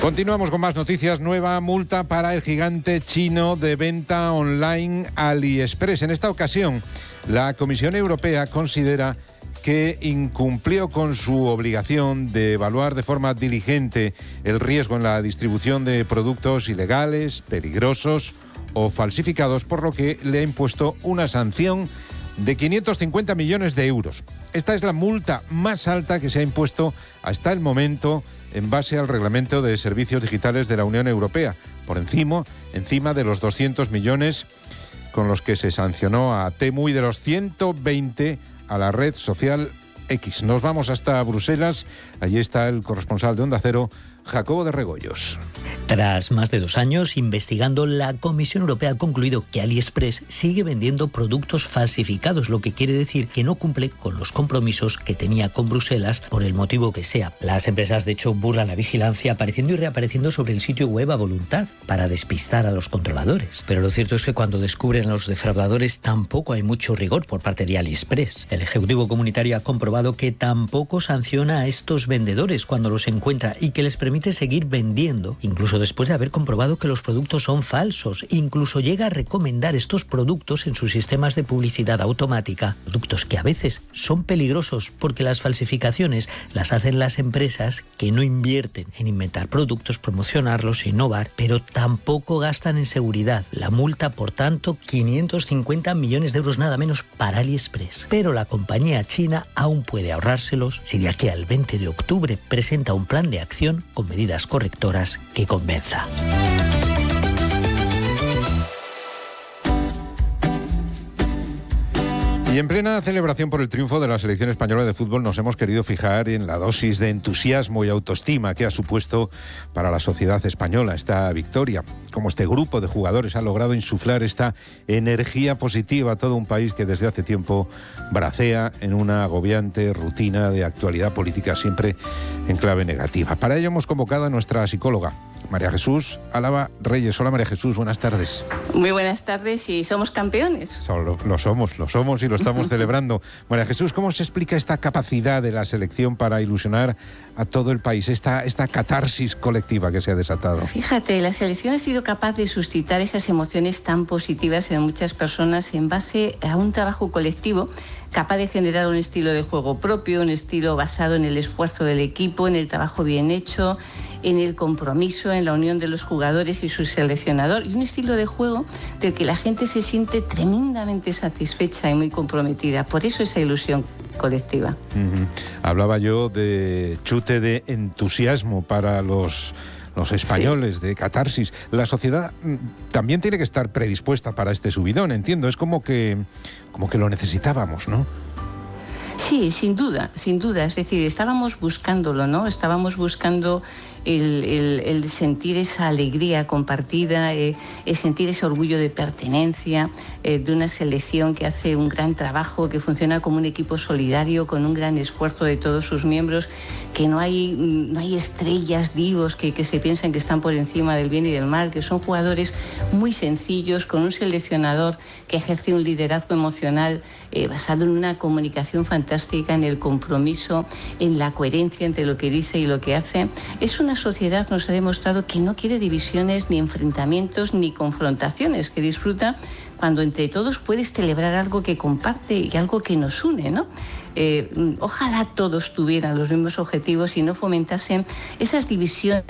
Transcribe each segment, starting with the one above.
Continuamos con más noticias. Nueva multa para el gigante chino de venta online AliExpress. En esta ocasión, la Comisión Europea considera que incumplió con su obligación de evaluar de forma diligente el riesgo en la distribución de productos ilegales, peligrosos o falsificados, por lo que le ha impuesto una sanción de 550 millones de euros. Esta es la multa más alta que se ha impuesto hasta el momento en base al Reglamento de Servicios Digitales de la Unión Europea, por encima de los 200 millones con los que se sancionó a Temu y de los 120 a la red social X. Nos vamos hasta Bruselas. Allí está el corresponsal de Onda Cero, Jacobo de Regoyos. Tras más de 2 años investigando, la Comisión Europea ha concluido que AliExpress sigue vendiendo productos falsificados, lo que quiere decir que no cumple con los compromisos que tenía con Bruselas, por el motivo que sea. Las empresas, de hecho, burlan la vigilancia apareciendo y reapareciendo sobre el sitio web a voluntad para despistar a los controladores. Pero lo cierto es que cuando descubren a los defraudadores tampoco hay mucho rigor por parte de AliExpress. El Ejecutivo Comunitario ha comprobado que tampoco sanciona a estos vendedores cuando los encuentra y que les permite seguir vendiendo, incluso después de haber comprobado que los productos son falsos. Incluso llega a recomendar estos productos en sus sistemas de publicidad automática, productos que a veces son peligrosos porque las falsificaciones las hacen las empresas que no invierten en inventar productos, promocionarlos, innovar, pero tampoco gastan en seguridad. La multa, por tanto, 550 millones de euros nada menos para AliExpress. Pero la compañía china aún puede ahorrárselos si de aquí al 20 de octubre presenta un plan de acción con medidas correctoras que convenza. Y en plena celebración por el triunfo de la selección española de fútbol nos hemos querido fijar en la dosis de entusiasmo y autoestima que ha supuesto para la sociedad española esta victoria. Cómo este grupo de jugadores ha logrado insuflar esta energía positiva a todo un país que desde hace tiempo bracea en una agobiante rutina de actualidad política siempre en clave negativa. Para ello hemos convocado a nuestra psicóloga, María Jesús Álava Reyes. Hola María Jesús, buenas tardes. Muy buenas tardes, y somos campeones. Lo somos y lo estamos celebrando. María Jesús, ¿cómo se explica esta capacidad de la selección para ilusionar a todo el país, esta catarsis colectiva que se ha desatado? Fíjate, la selección ha sido capaz de suscitar esas emociones tan positivas en muchas personas en base a un trabajo colectivo capaz de generar un estilo de juego propio, un estilo basado en el esfuerzo del equipo, en el trabajo bien hecho, en el compromiso, en la unión de los jugadores y su seleccionador, y un estilo de juego del que la gente se siente tremendamente satisfecha y muy comprometida. Por eso esa ilusión colectiva. Hablaba yo de chute de entusiasmo para los españoles, sí, de catarsis. La sociedad también tiene que estar predispuesta para este subidón, entiendo. Es como que lo necesitábamos, ¿no? Sí, sin duda. Es decir, estábamos buscándolo, ¿no? Estábamos buscando el sentir esa alegría compartida, el sentir ese orgullo de pertenencia, de una selección que hace un gran trabajo, que funciona como un equipo solidario, con un gran esfuerzo de todos sus miembros, que no hay estrellas divos que se piensan que están por encima del bien y del mal, que son jugadores muy sencillos, con un seleccionador que ejerce un liderazgo emocional basado en una comunicación fantástica, en el compromiso, en la coherencia entre lo que dice y lo que hace. Es una sociedad, nos ha demostrado, que no quiere divisiones, ni enfrentamientos, ni confrontaciones, que disfruta cuando entre todos puedes celebrar algo que comparte y algo que nos une, ¿no? Ojalá todos tuvieran los mismos objetivos y no fomentasen esas divisiones,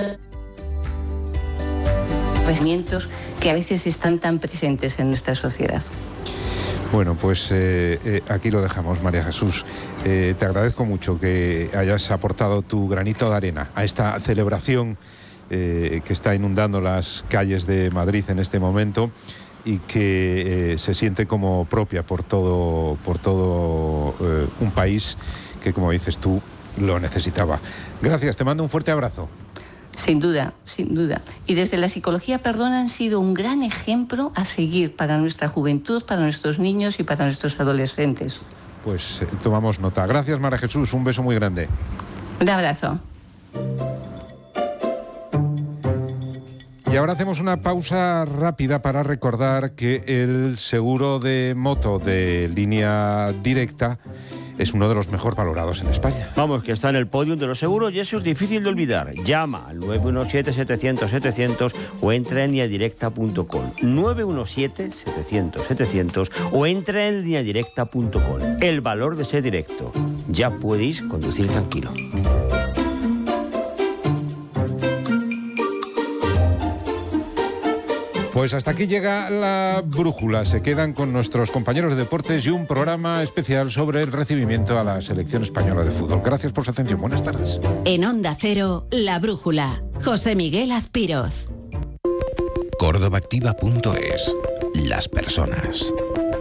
pensamientos que a veces están tan presentes en nuestra sociedad. Bueno, pues aquí lo dejamos, María Jesús. Te agradezco mucho que hayas aportado tu granito de arena a esta celebración que está inundando las calles de Madrid en este momento y que se siente como propia por todo un país que, como dices tú, lo necesitaba. Gracias, te mando un fuerte abrazo. Sin duda. Y desde la psicología Perdona han sido un gran ejemplo a seguir para nuestra juventud, para nuestros niños y para nuestros adolescentes. Pues tomamos nota. Gracias, María Jesús. Un beso muy grande. Un abrazo. Y ahora hacemos una pausa rápida para recordar que el seguro de moto de Línea Directa es uno de los mejor valorados en España. Vamos, que está en el podium de los seguros y eso es difícil de olvidar. Llama al 917-700-700 o entra en lineadirecta.com. 917-700-700 o entra en lineadirecta.com. El valor de ser directo. Ya podéis conducir tranquilo. Pues hasta aquí llega la brújula. Se quedan con nuestros compañeros de deportes y un programa especial sobre el recibimiento a la selección española de fútbol. Gracias por su atención. Buenas tardes. En Onda Cero, La Brújula. José Miguel Azpiroz. Córdobaactiva.es. Las personas.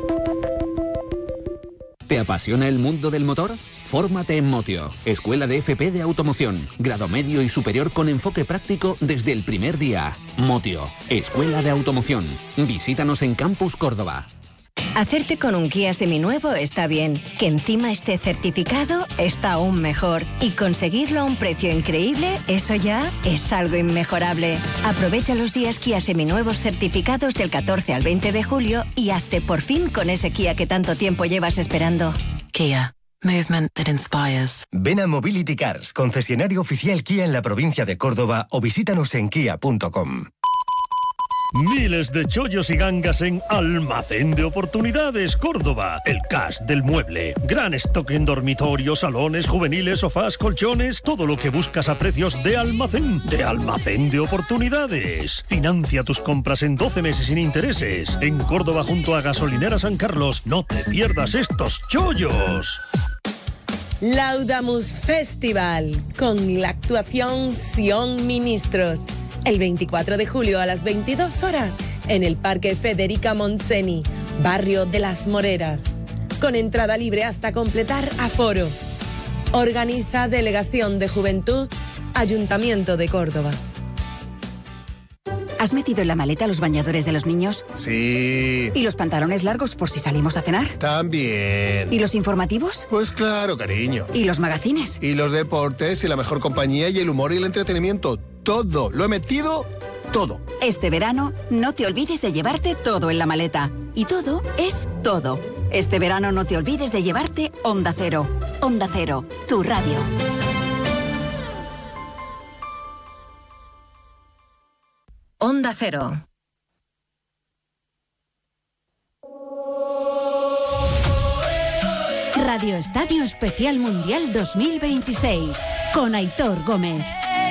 ¿Te apasiona el mundo del motor? Fórmate en Motio, Escuela de FP de Automoción, grado medio y superior con enfoque práctico desde el primer día. Motio, Escuela de Automoción. Visítanos en Campus Córdoba. Hacerte con un Kia seminuevo está bien, que encima esté certificado está aún mejor y conseguirlo a un precio increíble, eso ya es algo inmejorable. Aprovecha los días Kia seminuevos certificados del 14 al 20 de julio y hazte por fin con ese Kia que tanto tiempo llevas esperando. Kia. Movement that inspires. Ven a Mobility Cars, concesionario oficial Kia en la provincia de Córdoba o visítanos en kia.com. Miles de chollos y gangas en Almacén de Oportunidades Córdoba, el cash del mueble. Gran stock en dormitorios, salones, juveniles, sofás, colchones, todo lo que buscas a precios de Almacén de Oportunidades. Financia tus compras en 12 meses sin intereses. En Córdoba junto a Gasolinera San Carlos, no te pierdas estos chollos. Laudamus Festival, con la actuación Sion Ministros. El 24 de julio a las 22 horas en el Parque Federica Montseny, barrio de Las Moreras. Con entrada libre hasta completar aforo. Organiza Delegación de Juventud, Ayuntamiento de Córdoba. ¿Has metido en la maleta los bañadores de los niños? Sí. ¿Y los pantalones largos por si salimos a cenar? También. ¿Y los informativos? Pues claro, cariño. ¿Y los magazines? Y los deportes y la mejor compañía y el humor y el entretenimiento. Todo. Lo he metido todo. Este verano, no te olvides de llevarte todo en la maleta. Y todo es todo. Este verano no te olvides de llevarte Onda Cero. Onda Cero, tu radio. Onda Cero. Radio Estadio Especial Mundial 2026 con Aitor Gómez.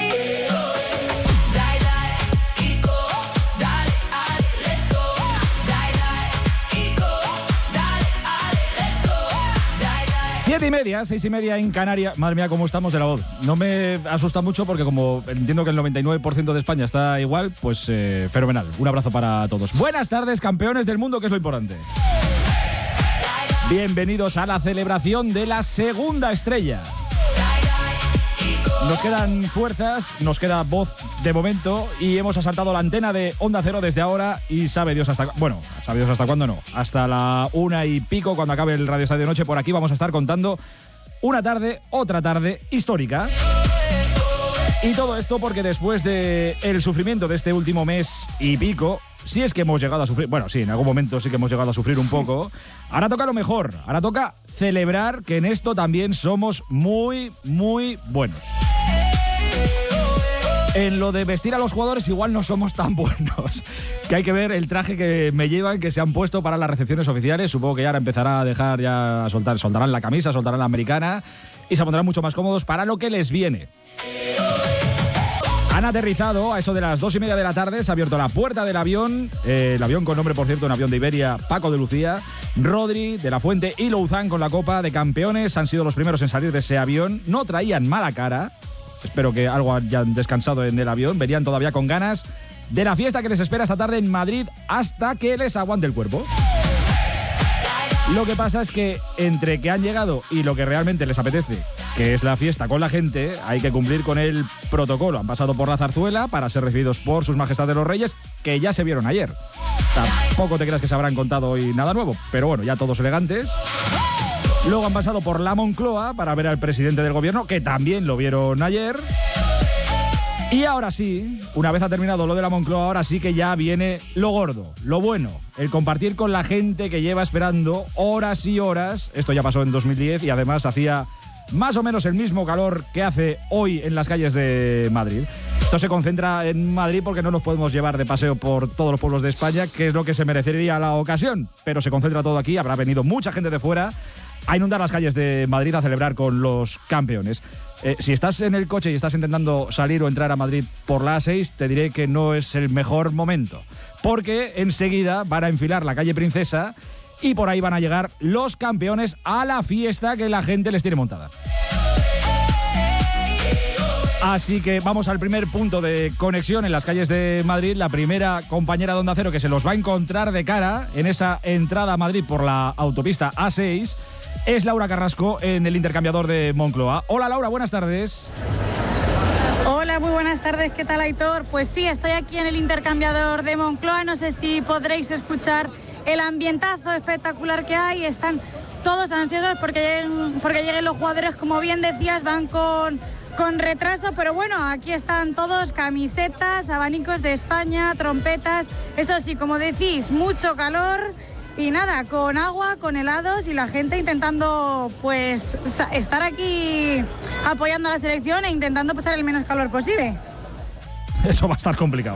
7:30, 6:30 en Canarias. Madre mía, cómo estamos de la voz. No me asusta mucho porque como entiendo que el 99% de España está igual, pues fenomenal. Un abrazo para todos. Buenas tardes, campeones del mundo, que es lo importante. Bienvenidos a la celebración de la segunda estrella. Nos quedan fuerzas, nos queda voz de momento y hemos asaltado la antena de Onda Cero desde ahora y sabe Dios hasta... Bueno, sabe Dios hasta cuándo no. Hasta la 1:00 cuando acabe el Radio Estadio Noche. Por aquí vamos a estar contando una tarde, otra tarde histórica. Y todo esto porque después del sufrimiento de este último mes y pico, si es que hemos llegado a sufrir, bueno, sí, en algún momento sí que hemos llegado a sufrir un poco, ahora toca lo mejor, ahora toca celebrar que en esto también somos muy, muy buenos. En lo de vestir a los jugadores igual no somos tan buenos, que hay que ver el traje que me llevan, que se han puesto para las recepciones oficiales. Supongo que ya ahora empezará a dejar ya a soltarán la camisa, soltarán la americana y se pondrán mucho más cómodos para lo que les viene. Han aterrizado a eso de las 2:30 de la tarde, se ha abierto la puerta del avión, el avión con nombre, por cierto, un avión de Iberia, Paco de Lucía. Rodri, De la Fuente y Louzán con la Copa de Campeones han sido los primeros en salir de ese avión. No traían mala cara, espero que algo hayan descansado en el avión, venían todavía con ganas de la fiesta que les espera esta tarde en Madrid hasta que les aguante el cuerpo. Lo que pasa es que entre que han llegado y lo que realmente les apetece, que es la fiesta con la gente, hay que cumplir con el protocolo. Han pasado por la zarzuela para ser recibidos por sus majestades los reyes, que ya se vieron ayer. Tampoco te creas que se habrán contado hoy nada nuevo, pero bueno, ya todos elegantes. Luego han pasado por la Moncloa para ver al presidente del gobierno, que también lo vieron ayer. Y ahora sí, una vez ha terminado lo de la Moncloa, ahora sí que ya viene lo gordo, lo bueno, el compartir con la gente que lleva esperando horas y horas. Esto ya pasó en 2010 y además hacía más o menos el mismo calor que hace hoy en las calles de Madrid. Esto se concentra en Madrid porque no nos podemos llevar de paseo por todos los pueblos de España, que es lo que se merecería la ocasión, pero se concentra todo aquí. Habrá venido mucha gente de fuera a inundar las calles de Madrid a celebrar con los campeones. Si estás en el coche y estás intentando salir o entrar a Madrid por la A6, te diré que no es el mejor momento, porque enseguida van a enfilar la calle Princesa y por ahí van a llegar los campeones a la fiesta que la gente les tiene montada. Así que vamos al primer punto de conexión en las calles de Madrid. La primera compañera de Onda Cero que se los va a encontrar de cara en esa entrada a Madrid por la autopista A6 es Laura Carrasco en el intercambiador de Moncloa. Hola Laura, buenas tardes. Hola, muy buenas tardes. ¿Qué tal, Aitor? Pues sí, estoy aquí en el intercambiador de Moncloa. No sé si podréis escuchar el ambientazo espectacular que hay. Están todos ansiosos porque lleguen los jugadores. Como bien decías, van con retraso, pero bueno, aquí están todos, camisetas, abanicos de España, trompetas. Eso sí, como decís, mucho calor. Y nada, con agua, con helados y la gente intentando pues estar aquí apoyando a la selección e intentando pasar el menos calor posible. Eso va a estar complicado.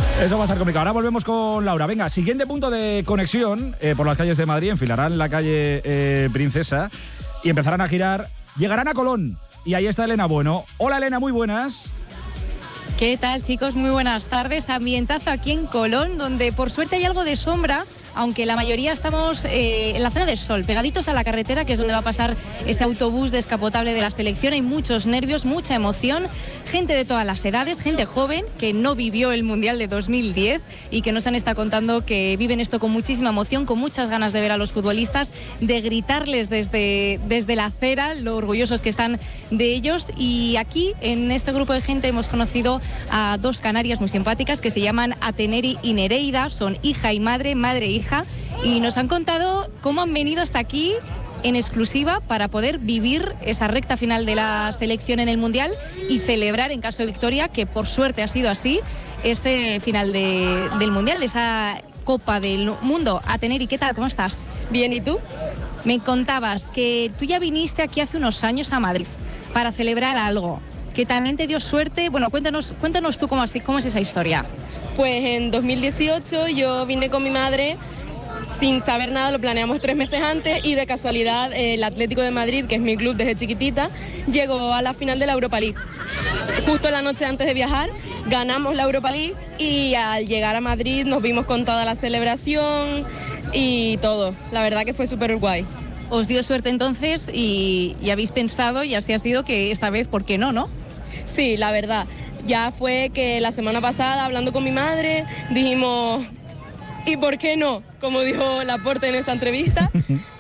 Ahora volvemos con Laura. Venga, siguiente punto de conexión por las calles de Madrid. Enfilarán la calle Princesa y empezarán a girar. Llegarán a Colón y ahí está Elena Bueno. Hola Elena, muy buenas. ¿Qué tal, chicos? Muy buenas tardes. Ambientazo aquí en Colón, donde por suerte hay algo de sombra, aunque la mayoría estamos en la zona del sol, pegaditos a la carretera, que es donde va a pasar ese autobús descapotable de la selección. Hay muchos nervios, mucha emoción, gente de todas las edades, gente joven que no vivió el Mundial de 2010 y que nos han estado contando que viven esto con muchísima emoción, con muchas ganas de ver a los futbolistas, de gritarles desde la acera lo orgullosos que están de ellos. Y aquí, en este grupo de gente, hemos conocido a dos canarias muy simpáticas que se llaman Ateneri y Nereida, son hija y madre, madre e hija, y nos han contado cómo han venido hasta aquí en exclusiva para poder vivir esa recta final de la selección en el Mundial y celebrar, en caso de victoria, que por suerte ha sido así, ese final del Mundial, esa Copa del Mundo. Ateneri, ¿qué tal? ¿Cómo estás? Bien, ¿y tú? Me contabas que tú ya viniste aquí hace unos años a Madrid para celebrar algo que también te dio suerte. Bueno, cuéntanos tú cómo es esa historia. Pues en 2018 yo vine con mi madre sin saber nada, lo planeamos 3 meses antes y de casualidad el Atlético de Madrid, que es mi club desde chiquitita, llegó a la final de la Europa League. Justo la noche antes de viajar ganamos la Europa League y al llegar a Madrid nos vimos con toda la celebración y todo. La verdad que fue súper guay. Os dio suerte entonces y habéis pensado, y así ha sido, que esta vez, ¿por qué no, no? Sí, la verdad. Ya fue que la semana pasada, hablando con mi madre, dijimos, ¿y por qué no? Como dijo Laporte en esa entrevista,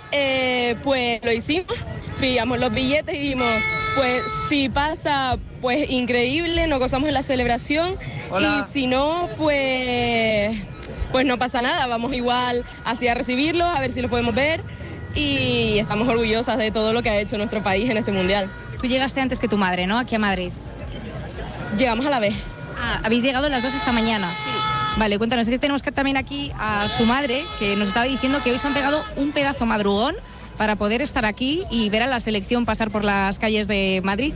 pues lo hicimos, pillamos los billetes y dijimos, pues si pasa, pues increíble, nos gozamos en la celebración. Hola. Y si no, pues no pasa nada, vamos igual así a recibirlos, a ver si los podemos ver y estamos orgullosas de todo lo que ha hecho nuestro país en este Mundial. Tú llegaste antes que tu madre, ¿no? Aquí a Madrid. Llegamos a la vez. Ah, habéis llegado las dos esta mañana. Sí. Vale, cuéntanos, es que tenemos también aquí a su madre, que nos estaba diciendo que hoy se han pegado un pedazo madrugón para poder estar aquí y ver a la selección pasar por las calles de Madrid.